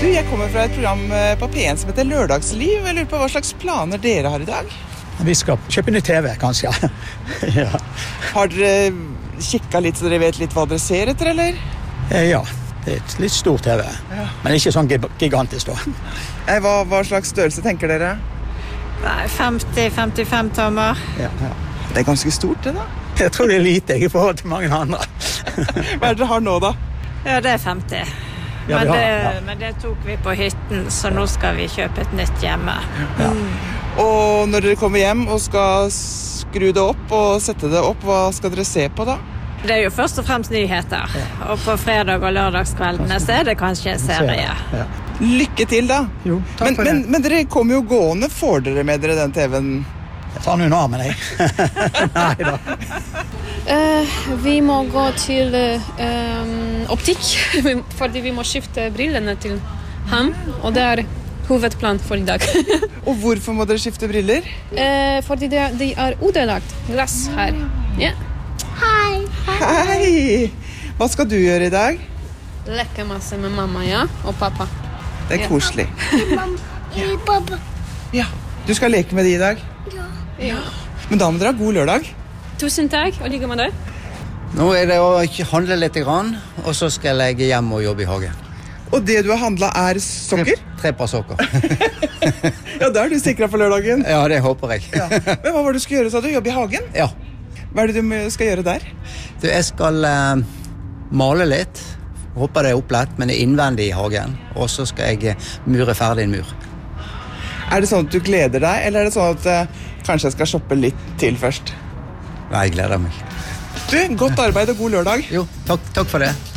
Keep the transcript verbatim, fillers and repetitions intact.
Du, jeg kommer fra et program på P en som heter Lørdagsliv. Jeg lurer på hva slags planer dere har i dag? Vi skal kjøpe ny T V, kanskje. Ja. Har dere kikket litt så dere vet litt hva dere ser etter, eller? Ja, det er et litt stor T V, ja. Men ikke sånn gigantisk da. Hva, hva slags størrelse tenker dere? femti til femtifem tommer. Ja, ja. Det er ganske stort, det da. Jeg tror det er lite i forhold til mange andre. Hva er det dere har nå, da? Ja, det er femti. Ja, men, har, det, ja. men det tok vi på hytten, så nå skal vi kjøpe et nytt hjemme. Ja. Mm. Og når dere kommer hjem og skal skru det opp og sette det opp, hva skal dere se på da? Det er jo først og fremst nyheter. Ja. Og på fredag og lørdagskveldene så er det kanskje en serie. Ja. Lykke til da. Jo, takk men, for det. Men, men dere kommer jo gående. Får dere med dere den T V-en? Jeg tar noen av med deg. Nei da. Uh, vi må gå til uh, optikk, fordi vi må skifte brillene til ham, og det er hovedplan for i dag. Og hvorfor må dere skifte briller? Uh, fordi det, de er udelagt glass her. Yeah. Hei. Hei! Hva skal du gjøre i dag? Leke masse med mamma, ja, og pappa. Det er koselig. Hei, pappa. Ja, du skal leke med de i dag? Ja. Ja. Men da må dere ha god lørdag. Tusen takk, og like med deg. Nå er det å handle litt grann, og så skal jeg hjem og jobbe i hagen. Og det du har handlet er sokker? Tre, tre par sokker. Ja, da er du sikret for lørdagen. Ja, det håper jeg. Ja. Men hva var det du skulle gjøre, sa du? Jobbe i hagen? Ja. Hva er det du skal gjøre der? Du, jeg skal uh, male litt. Håper det er opplett, men det er innvendig i hagen. Og så skal jeg mure ferdig en mur. Er det sånn at du gleder deg, eller er det sånn at uh, kanskje jeg skal shoppe litt til først? Nei, jeg gleder meg. Du, godt arbeid og god lørdag. Jo, takk, takk for det.